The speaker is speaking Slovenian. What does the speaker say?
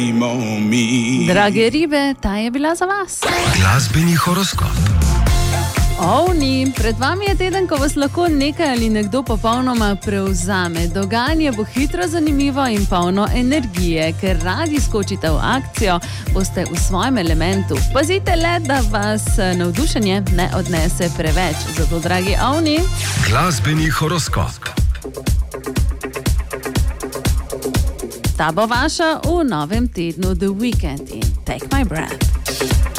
Drage ribe, ta je bila za vas. Glasbeni horoskop. Ovni, pred vami je teden, ko vas lahko nekaj ali nekdo popolnoma prevzame. Dogajanje bo hitro, zanimivo in polno energije. Ker radi skočite v akcijo, boste v svojem elementu. Pazite le, da vas navdušenje ne odnese preveč. Zato, dragi ovni, Glasbeni horoskop. ta bo vaša v novem tednu The Weekend in Take My Breath.